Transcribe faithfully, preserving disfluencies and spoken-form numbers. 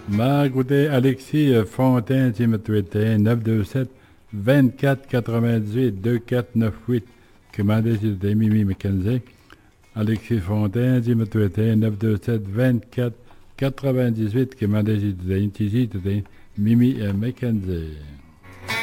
Marc-Goudé, Alexis euh, Fontaine, Tim Twitter, neuf deux sept, vingt-quatre quatre-vingt-dix-huit, deux quatre neuf huit. Commandé de Mimi McKenzie. Alexis Fontaine, Tim Twitter, neuf deux sept, vingt-quatre quatre-vingt-dix-huit. Commandé de Mimi McKenzie.